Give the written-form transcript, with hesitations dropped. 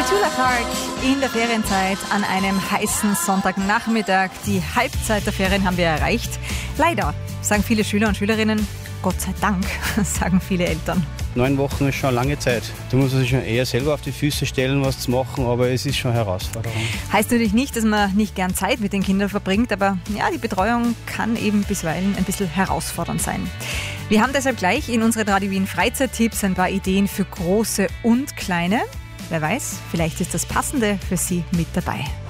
Petula Clark in der Ferienzeit an einem heißen Sonntagnachmittag. Die Halbzeit der Ferien haben wir erreicht. Leider, sagen viele Schüler und Schülerinnen. Gott sei Dank, sagen viele Eltern. 9 Wochen ist schon eine lange Zeit. Da muss man sich schon eher selber auf die Füße stellen, was zu machen, aber es ist schon eine Herausforderung. Heißt natürlich nicht, dass man nicht gern Zeit mit den Kindern verbringt, aber ja, die Betreuung kann eben bisweilen ein bisschen herausfordernd sein. Wir haben deshalb gleich in unseren Radio Wien Freizeittipps ein paar Ideen für Große und Kleine. Wer weiß, vielleicht ist das Passende für Sie mit dabei.